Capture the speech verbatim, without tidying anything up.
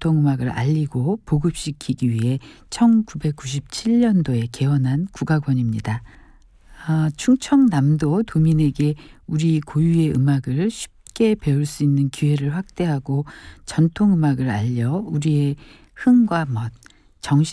전통음악을 알리고 보급시키기 위해 천구백구십칠 년도에 개원한 국악원입니다. 아, 충청남도 도민에게 우리 고유의 음악을 쉽게 배울 수 있는 기회를 확대하고 전통음악을 알려 우리의 흥과 멋, 정신